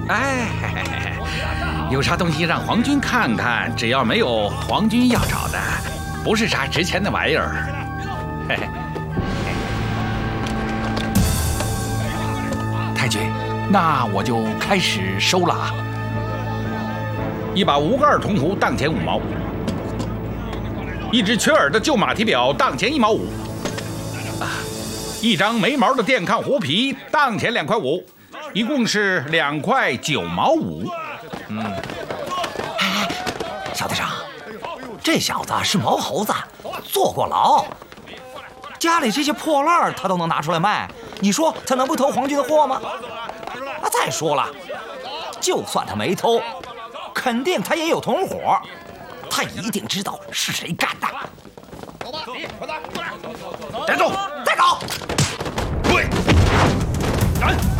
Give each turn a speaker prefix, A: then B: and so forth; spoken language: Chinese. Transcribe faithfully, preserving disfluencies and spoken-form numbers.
A: 哎，有啥东西让皇军看看，只要没有皇军要找的，不是啥值钱的玩意儿。嘿嘿。太君，那我就开始收了啊。一把无盖铜壶当钱五毛，一只缺耳的旧马蹄表当钱一毛五，啊，一张没毛的电炕狐皮当钱两块五。一共是两块九毛五。嗯，
B: 哎，小队长，这小子是毛猴子，坐过牢，家里这些破烂他都能拿出来卖，你说他能不偷皇军的货吗？啊，再说了，就算他没偷，肯定他也有同伙，他一定知道是谁干的。
C: 走吧，你快点，
B: 站住！带走！
A: 对，站。